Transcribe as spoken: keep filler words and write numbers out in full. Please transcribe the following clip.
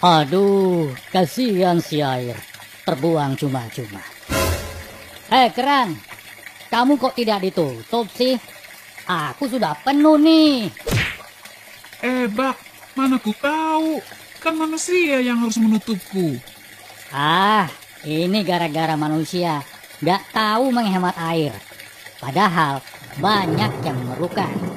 Aduh, kasihan si air. Terbuang cuma-cuma. Eh, Keran. Kamu kok tidak ditutup sih? Aku sudah penuh nih. Eh, Bak, mana ku tahu. Kan manusia yang harus menutupku. Ah, ini gara-gara manusia. Nggak tahu menghemat air. Padahal banyak yang memerlukan.